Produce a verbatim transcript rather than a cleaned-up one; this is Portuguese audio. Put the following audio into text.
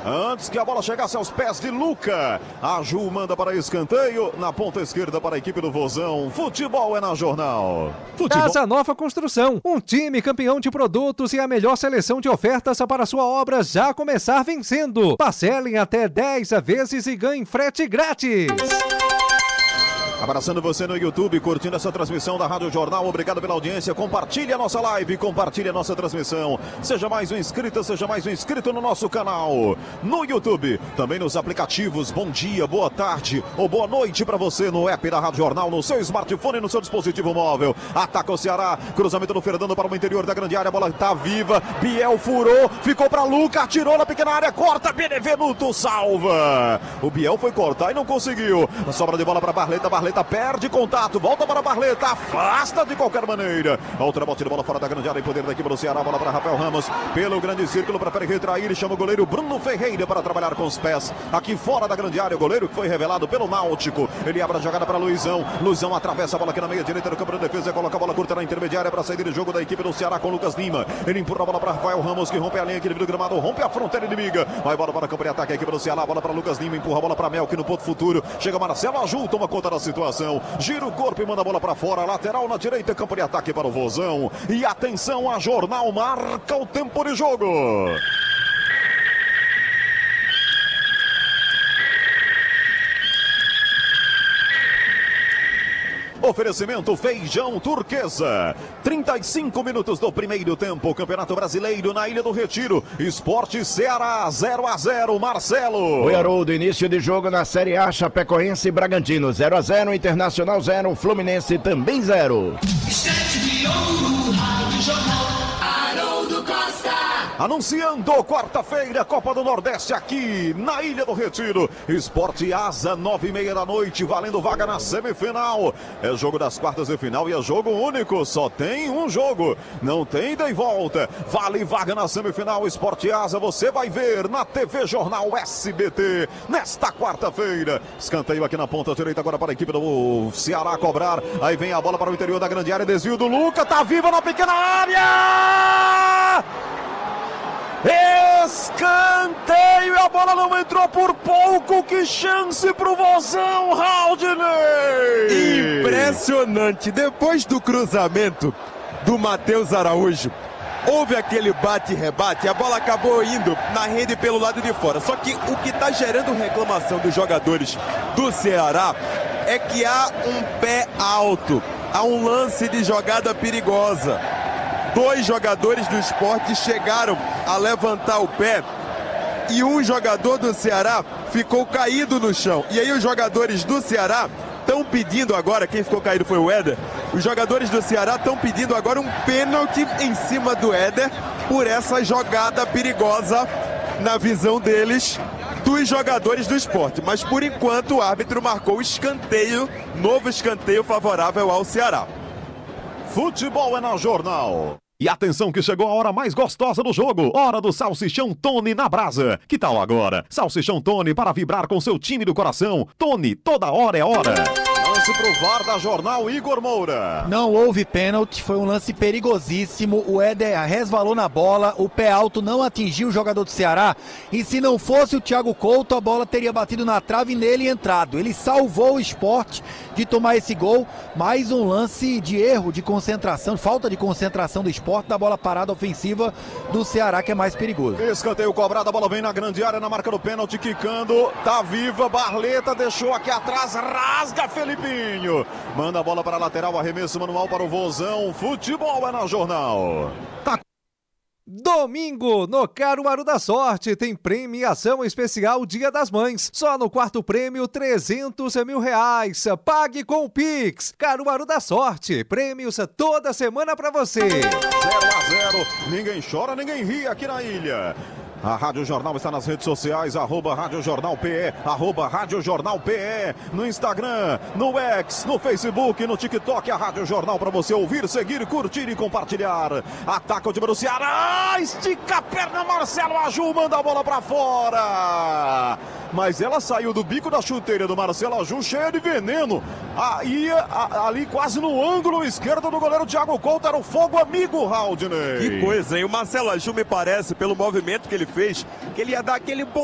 Antes que a bola chegasse aos pés de Luca, a Ju manda para escanteio, na ponta esquerda para a equipe do Vozão. Futebol é na Jornal. Futebol... Casa Nova Construção, um time campeão de produtos e a melhor seleção de ofertas para sua obra já começar vencendo. Parcelem até dez vezes e ganhem frete grátis. Abraçando você no YouTube, curtindo essa transmissão da Rádio Jornal. Obrigado pela audiência. Compartilhe a nossa live, compartilhe a nossa transmissão. Seja mais um inscrito, seja mais um inscrito no nosso canal. No YouTube, também nos aplicativos. Bom dia, boa tarde ou boa noite para você no app da Rádio Jornal, no seu smartphone e no seu dispositivo móvel. Ataca o Ceará, cruzamento do Fernando para o interior da grande área. A bola tá viva, Biel furou, ficou para Luca, atirou na pequena área, corta, Benevenuto salva. O Biel foi cortar e não conseguiu. Sobra de bola para Barleta, Barleta perde contato, volta para Barleta, afasta de qualquer maneira. Outra bote de bola fora da grande área, em poder da equipe do Ceará, bola para Rafael Ramos, pelo grande círculo, prefere retrair, chama o goleiro Bruno Ferreira para trabalhar com os pés. Aqui fora da grande área, o goleiro que foi revelado pelo Náutico, ele abre a jogada para Luizão, Luizão atravessa a bola aqui na meia direita do campo de defesa, coloca a bola curta na intermediária para sair de jogo da equipe do Ceará com Lucas Lima. Ele empurra a bola para Rafael Ramos, que rompe a linha aqui do gramado, rompe a fronteira inimiga, vai bola para o campo de ataque, a equipe do Ceará, bola para Lucas Lima, empurra a bola para Mel, que no ponto futuro, chega Marcelo Aju, toma conta da situação, gira o corpo e manda a bola para fora, lateral na direita, campo de ataque para o Vozão. E atenção, a Jornal marca o tempo de jogo. Oferecimento Feijão Turquesa. trinta e cinco minutos do primeiro tempo. Campeonato Brasileiro na Ilha do Retiro. Esporte Ceará zero a zero. Marcelo. Oi, Haroldo. Início de jogo na Série A. Chapecoense e Bragantino zero a zero. Internacional zero. Fluminense também zero. Sete de ouro. Rádio Jornal. Haroldo Costa. Anunciando quarta-feira, Copa do Nordeste aqui na Ilha do Retiro. Esporte Asa, nove e meia da noite, valendo vaga na semifinal. É jogo das quartas de final e é jogo único, só tem um jogo, não tem ida e volta. Vale vaga na semifinal, Esporte Asa, você vai ver na T V Jornal S B T nesta quarta-feira. Escanteio aqui na ponta direita agora para a equipe do Ceará cobrar. Aí vem a bola para o interior da grande área, desvio do Luca, tá viva na pequena área! Escanteio e a bola não entrou por pouco. Que chance pro Vozão, Haldney! Impressionante. Depois do cruzamento do Matheus Araújo, houve aquele bate-rebate, a bola acabou indo na rede pelo lado de fora. Só que o que está gerando reclamação dos jogadores do Ceará é que há um pé alto, há um lance de jogada perigosa. Dois jogadores do Sport chegaram a levantar o pé e um jogador do Ceará ficou caído no chão. E aí os jogadores do Ceará estão pedindo agora, quem ficou caído foi o Éder, os jogadores do Ceará estão pedindo agora um pênalti em cima do Éder por essa jogada perigosa na visão deles, dos jogadores do Sport. Mas por enquanto o árbitro marcou o escanteio, novo escanteio favorável ao Ceará. Futebol é na Jornal. E atenção que chegou a hora mais gostosa do jogo, hora do Salsichão Tony na brasa. Que tal agora? Salsichão Tony para vibrar com seu time do coração. Tony, toda hora é hora. Lance pro V A R da Jornal, Igor Moura. Não houve pênalti, foi um lance perigosíssimo. O Éder resvalou na bola, o pé alto não atingiu o jogador do Ceará. E se não fosse o Thiago Couto, a bola teria batido na trave e nele entrado. Ele salvou o Sport de tomar esse gol. Mais um lance de erro, de concentração, falta de concentração do Sport, da bola parada ofensiva do Ceará, que é mais perigoso. Escanteio cobrado, a bola vem na grande área, na marca do pênalti, quicando, tá viva, Barleta deixou aqui atrás, rasga Felipinho. Manda a bola para a lateral, arremesso manual para o Vozão. Futebol é na Jornal. Tá. Domingo, no Caruaru da Sorte, tem premiação especial Dia das Mães. Só no quarto prêmio, trezentos mil reais. Pague com o Pix. Caruaru da Sorte, prêmios toda semana pra você. zero a zero, ninguém chora, ninguém ri aqui na ilha. A Rádio Jornal está nas redes sociais, arroba Rádio Jornal P E, arroba Rádio Jornal P E, no Instagram, no X, no Facebook, no TikTok, a Rádio Jornal para você ouvir, seguir, curtir e compartilhar. Ataca o time do Ceará, estica a perna, Marcelo Aju, manda a bola para fora. Mas ela saiu do bico da chuteira do Marcelo Aju, cheia de veneno. Aí, a, ali quase no ângulo esquerdo do goleiro Thiago Couto, era o fogo amigo, Haldney. Que coisa, hein? O Marcelo Aju me parece, pelo movimento que ele fez, que ele ia dar aquele bom